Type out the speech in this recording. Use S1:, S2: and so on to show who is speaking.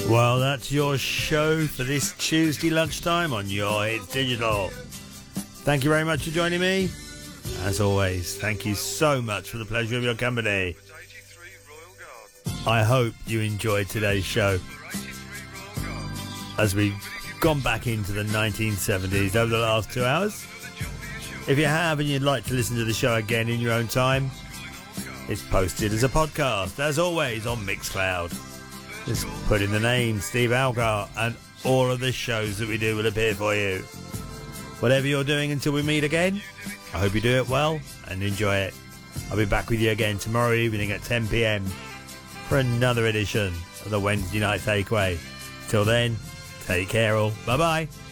S1: Well, that's your show for this Tuesday lunchtime on Your Hit Digital. Thank you very much for joining me. As always, thank you so much for the pleasure of your company. I hope you enjoyed today's show as we've gone back into the 1970s over the last 2 hours. If you have and you'd like to listen to the show again in your own time, it's posted as a podcast, as always, on Mixcloud. Just put in the name Steve Algar and all of the shows that we do will appear for you. Whatever you're doing until we meet again, I hope you do it well and enjoy it. I'll be back with you again tomorrow evening at 10 p.m. for another edition of the Wednesday Night Takeaway. Till then, take care all. Bye-bye.